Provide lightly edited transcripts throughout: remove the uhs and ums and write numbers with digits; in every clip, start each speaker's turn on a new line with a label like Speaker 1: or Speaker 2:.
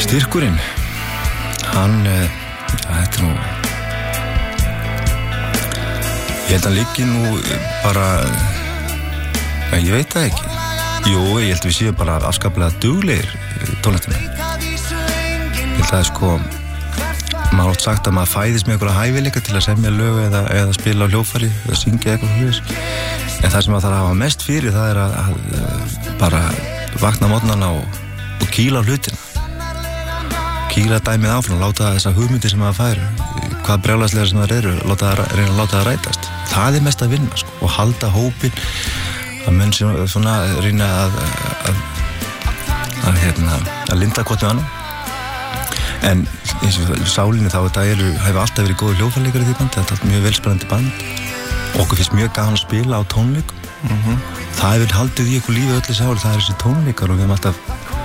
Speaker 1: Styrkurinn hann þetta nú ég held að liggi nú bara ég veit það ekki ég held að við séum bara afskaplega duglegir tónlistarmenn ég held að sko maður átt sagt að maður fæðist með einhverja hæfileika til að semja lög eða spila á hljóðfæri eða syngja eitthvað hljóðis en það sem maður þarf að hafa mest fyrir það er að bara vakna á morgnana og kýla á hlutina kýla dæmið áfram, láta þessa hugmyndir sem maður fær hvað brjálæðslegar sem það eru reyna að láta það rætast það er mest að vinna sko, og halda hópinn að menn sem svona reyna að linda hvort með annan en eins og sálinni þá þetta hefur alltaf verið góður hljóðfæraleikar í því bandi þetta er mjög velspennandi band okkur finnst mjög gaman að spila á tónleikum það hefur haldið í ykkur lífi öllu sáli það er þessi tónleikar og við hefum alltaf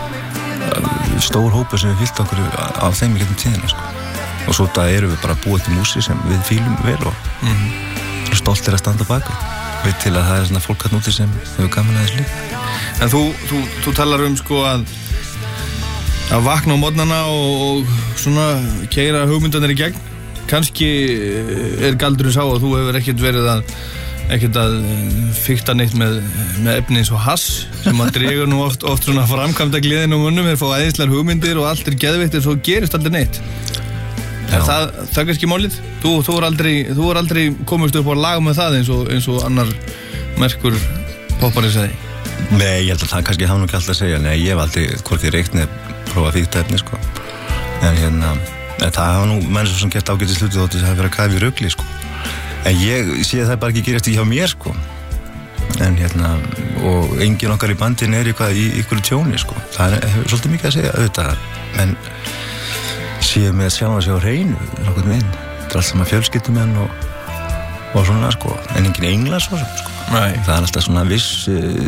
Speaker 1: stór hópur sem við fyllt okkur á þeim í getum tíðina sko. og svo það eru við bara búið til músík sem við fílum vel og stoltir að standa baka við til að það er svona fólk að núti sem hefur gaman að þessu líka
Speaker 2: En þú talar sko að vakna á morgnana og svona keyra hugmyndanir í gegn kannski galdurinn sá að þú hefur ekkert verið að fikta neitt með efni eins og hass sem að dregur nú oft svona framkvæmda gleðin á mönnum þeir fá æðislegar hugmyndir og allt geðveikt en svo gerist aldrei neitt það kannski málið þú er aldrei komist upp á lag með það eins og annar merkur poppari segi
Speaker 1: Nei, ég held að það kannski hafa nú ekki alltaf að segja nei, ég hef aldrei hvorki reykt neð prófa að fikta efni sko en það hafa nú menn sem gert ágætis hluti þótt þess að vera kæfi í rugli sko en ég sé að það bara ekki gerast í hjá mér sko en og enginn okkar í bandin eitthvað í ykkur tjóni sko það er svolítið mikið að segja auðvitað en séu með sjálf að sjá hreinu nokkuð minn þetta er allt saman fjölskyldumenn og svona sko en enginn englar svo sko
Speaker 2: Nei.
Speaker 1: Það er alltaf svona viss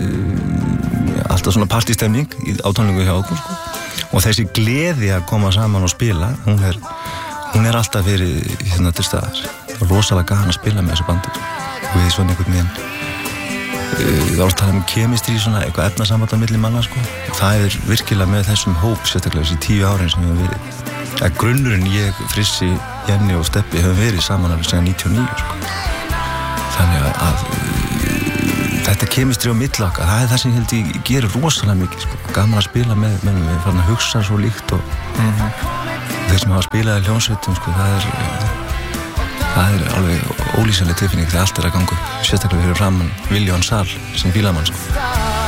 Speaker 1: alltaf svona partystemning á tónleikum hjá okkur sko og þessi gleði að koma saman og spila hún er alltaf verið til staðar það er rosalega gaman að spila með þessu bandi og við svona einhvern veginn þá er að tala kemistri svona eitthvað efnasamband á milli manna sko það er virkilega með þessum hóp sérstaklega þessi 10 árin sem við verið að grunnurinn ég, Frissi, Jenni og Steppi höfum verið saman alveg síðan 99 sko þannig að þetta kemistri á milli okkar það er það sem ég held ég gerir rosalega mikið sko. Gaman að spila með við farin að hugsa svo líkt og þeir sem hafa spilað í hljómsveitum sko, það er alveg ólýsanleg tilfinning þegar allt er að ganga sérstaklega fyrir framan Viljóan Sal sem bílamann sko.